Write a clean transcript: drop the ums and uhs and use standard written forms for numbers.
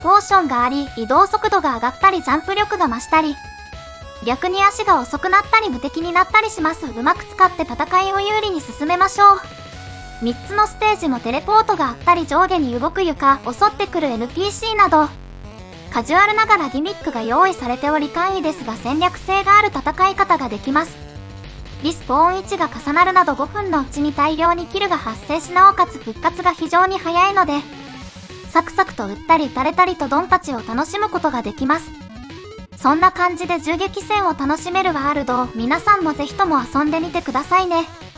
ポーションがあり、移動速度が上がったりジャンプ力が増したり、逆に足が遅くなったり無敵になったりします。うまく使って戦いを有利に進めましょう。3つのステージもテレポートがあったり上下に動く床、襲ってくる NPC など、カジュアルながらギミックが用意されており簡易ですが戦略性がある戦い方ができます。リスポーン位置が重なるなど5分のうちに大量にキルが発生しなおかつ復活が非常に早いので、サクサクと撃ったり撃たれたりとドンパチを楽しむことができます。そんな感じで銃撃戦を楽しめるワールドを皆さんもぜひとも遊んでみてくださいね。